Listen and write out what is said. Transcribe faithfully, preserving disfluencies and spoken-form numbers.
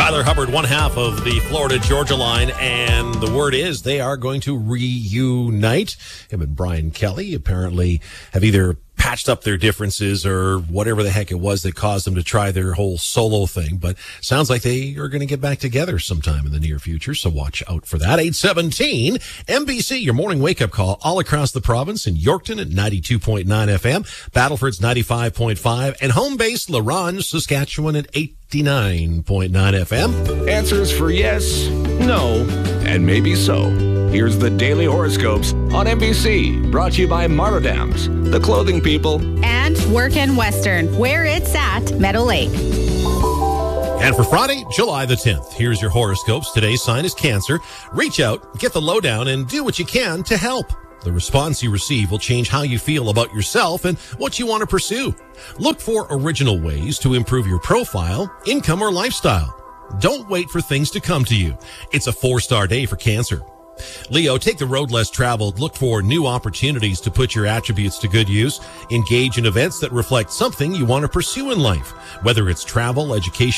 Tyler Hubbard, one half of the Florida-Georgia line, and the word is they are going to reunite. Him and Brian Kelly apparently have either patched up their differences or whatever the heck it was that caused them to try their whole solo thing. But sounds like they are going to get back together sometime in the near future, so watch out for that. eight seventeen, M B C, your morning wake-up call all across the province in Yorkton at ninety-two point nine F M, Battleford's ninety-five point five, and home base La Ronge, Saskatchewan at eighty-nine point nine F M. Answers for yes, no, and maybe so. Here's the Daily Horoscopes on M B C, brought to you by Martindams, the clothing people. And Work and Western, where it's at Meadow Lake. And for Friday, July the tenth, here's your horoscopes. Today's sign is Cancer. Reach out, get the lowdown, and do what you can to help. The response you receive will change how you feel about yourself and what you want to pursue. Look for original ways to improve your profile, income, or lifestyle. Don't wait for things to come to you. It's a four-star day for Cancer. Leo, take the road less traveled. Look for new opportunities to put your attributes to good use. Engage in events that reflect something you want to pursue in life, whether it's travel, education,